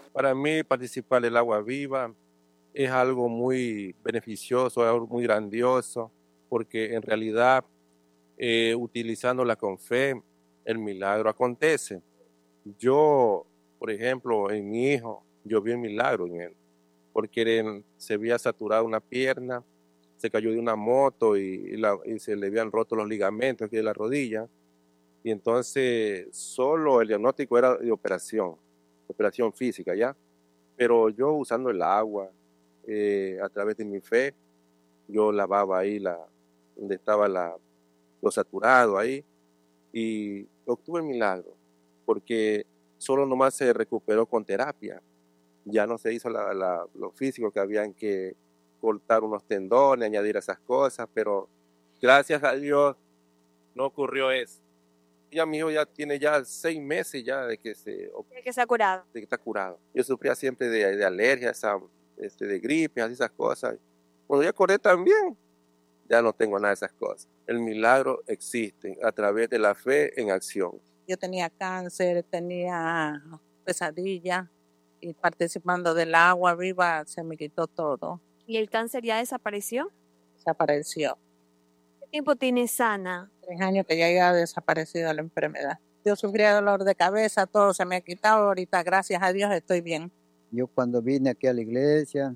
Para mí participar del agua viva es algo muy beneficioso, es algo muy grandioso, porque en realidad utilizándola con fe, el milagro acontece. Yo, por ejemplo, en mi hijo, yo vi un milagro en él, porque se había saturado una pierna, se cayó de una moto y se le habían roto los ligamentos aquí de la rodilla, y entonces solo el diagnóstico era de operación física, ¿ya? Pero yo usando el agua, a través de mi fe, yo lavaba ahí donde estaba lo saturado ahí y obtuve el milagro, porque solo nomás se recuperó con terapia. Ya no se hizo lo físico que habían que cortar unos tendones, añadir esas cosas, pero gracias a Dios no ocurrió eso. Ya mi hijo ya tiene ya 6 meses ya El que se ha curado. de que está curado. Yo sufría siempre de alergias, de gripe, así esas cosas. Cuando ya acordé también, ya no tengo nada de esas cosas. El milagro existe a través de la fe en acción. Yo tenía cáncer, tenía pesadilla y participando del agua viva se me quitó todo, ¿Y el cáncer ya desapareció? desapareció. ¿Qué tiempo tiene sana? 3 años que ya había desaparecido la enfermedad. Yo sufría dolor de cabeza, todo se me ha quitado. Ahorita, gracias a Dios, estoy bien. Yo cuando vine aquí a la iglesia,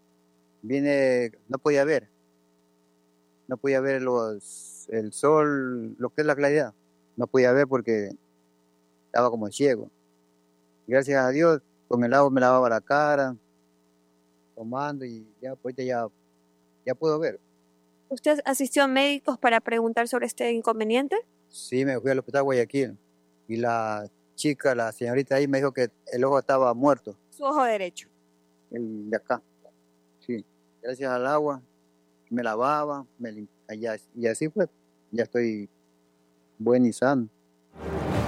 no podía ver el sol, lo que es la claridad. No podía ver porque estaba como ciego. Gracias a Dios, con el agua me lavaba la cara, tomando y ya, pues ya puedo ver. ¿Usted asistió a médicos para preguntar sobre este inconveniente? Sí, me fui al hospital Guayaquil y la señorita ahí me dijo que el ojo estaba muerto, Su ojo derecho. el de acá. Sí, gracias al agua me lavaba, y así fue, ya estoy buen y sano.